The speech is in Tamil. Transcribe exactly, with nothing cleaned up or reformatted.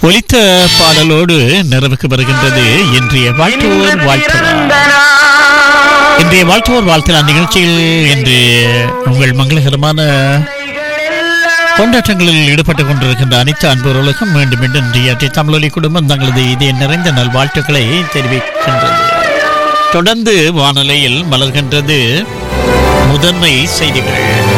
ஒலித்த பாடலோடு நிறைவுக்கு வருகின்றது இன்றைய வாழ்த்துவோர் வாழ்த்தலாம். இன்றைய வாழ்த்துவோர் வாழ்த்தலாம் நிகழ்ச்சியில் இன்று உங்கள் மங்களகரமான கொண்டாட்டங்களில் ஈடுபட்டுக் கொண்டிருக்கின்ற அனைத்து அன்பர்களுக்கும் மீண்டும் மீண்டும் இன்றைய தமிழொலி குடும்பம் தங்களது இதய நிறைந்த நல் வாழ்த்துக்களை தெரிவிக்கின்றது. தொடர்ந்து வானொலியில் மலர்கின்றது முதன்மை செய்திகள்.